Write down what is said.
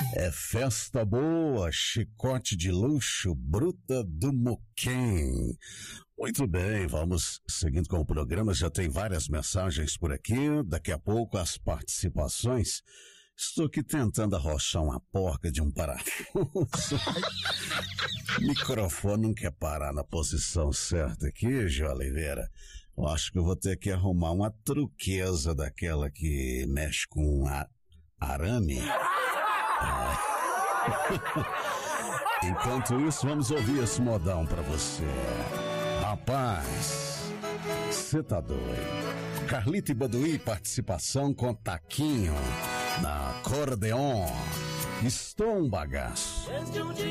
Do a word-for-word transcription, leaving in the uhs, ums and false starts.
É festa boa, chicote de luxo, bruta do Muquem. Muito bem, vamos seguindo com o programa, já tem várias mensagens por aqui, daqui a pouco as participações. Estou aqui tentando arrochar uma porca de um parafuso. O microfone não quer parar na posição certa aqui, Gê Oliveira. Eu acho que eu vou ter que arrumar uma truqueza daquela que mexe com a arame. É. Enquanto isso, vamos ouvir esse modão pra você. Rapaz, você tá doido. Carlito e Baduí, participação com Taquinho na acordeon. Estou um bagaço.